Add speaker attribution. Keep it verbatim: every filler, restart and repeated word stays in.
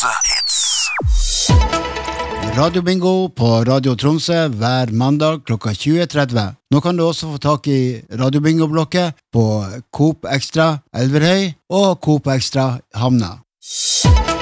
Speaker 1: Tromsø Hits.
Speaker 2: Radio Bingo på Radio Tromsø hver mandag klokka tjue tretti. Nå kan du også få tak i Radio Bingo-blokket på Coop Extra Elverhøy og Coop Extra Hamna.